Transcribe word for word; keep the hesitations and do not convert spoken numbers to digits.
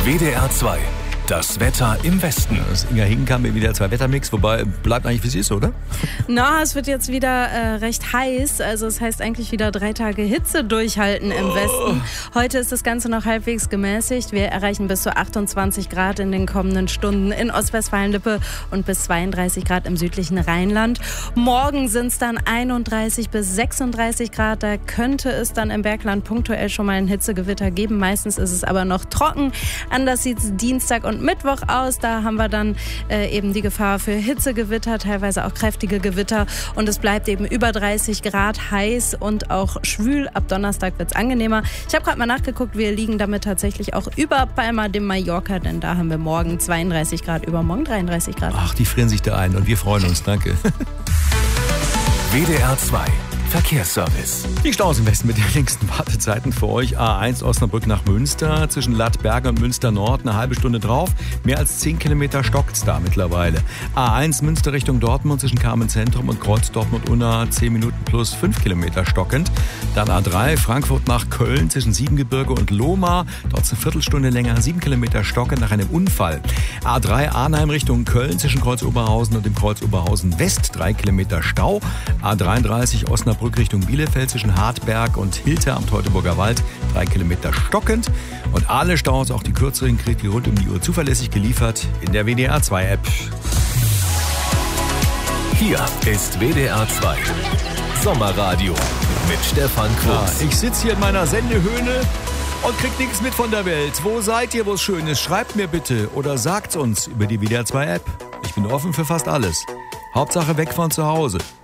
W D R zwei. Das Wetter im Westen. Das Inga Hinkenkamp mit wieder zwei Wettermix, wobei bleibt eigentlich wie es ist, oder? Na, es wird jetzt wieder äh, recht heiß. Also es heißt eigentlich wieder drei Tage Hitze durchhalten im oh. Westen. Heute ist das Ganze noch halbwegs gemäßigt. Wir erreichen bis zu achtundzwanzig Grad in den kommenden Stunden in Ostwestfalen-Lippe und bis zweiunddreißig Grad im südlichen Rheinland. Morgen sind es dann einunddreißig bis sechsunddreißig Grad. Da könnte es dann im Bergland punktuell schon mal ein Hitzegewitter geben. Meistens ist es aber noch trocken. Anders sieht es Dienstag und Mittwoch aus. Da haben wir dann äh, eben die Gefahr für Hitzegewitter, teilweise auch kräftige Gewitter. Und es bleibt eben über dreißig Grad heiß und auch schwül. Ab Donnerstag wird es angenehmer. Ich habe gerade mal nachgeguckt, wir liegen damit tatsächlich auch über Palma de Mallorca, denn da haben wir morgen zweiunddreißig Grad, übermorgen dreiunddreißig Grad. Ach, die frieren sich da ein und wir freuen uns. Danke. W D R zwei. Verkehrsservice. Die Staus im Westen mit den längsten Wartezeiten für euch. A eins Osnabrück nach Münster, zwischen Lattberge und Münster Nord eine halbe Stunde drauf. Mehr als zehn Kilometer stockt's da mittlerweile. A eins Münster Richtung Dortmund zwischen Carmen Zentrum und Kreuz Dortmund-Unna zehn Minuten plus fünf Kilometer stockend. Dann A drei Frankfurt nach Köln zwischen Siebengebirge und Lohmar. Dort eine Viertelstunde länger, sieben Kilometer stockend nach einem Unfall. A drei Arnheim Richtung Köln zwischen Kreuz Oberhausen und dem Kreuz Oberhausen West drei Kilometer Stau. A dreiunddreißig Osnabrück Richtung Bielefeld zwischen Hartberg und Hilter am Teutoburger Wald, drei Kilometer stockend. Und alle Staus, auch die kürzeren, kriegt ihr rund um die Uhr zuverlässig geliefert in der W D R zwei App. Hier ist W D R zwei Sommerradio mit Stefan Quos. Ja, ich sitze hier in meiner Sendehöhle und krieg nichts mit von der Welt. Wo seid ihr, wo es schön ist? Schreibt mir bitte oder sagt's uns über die W D R zwei App. Ich bin offen für fast alles. Hauptsache weg von zu Hause.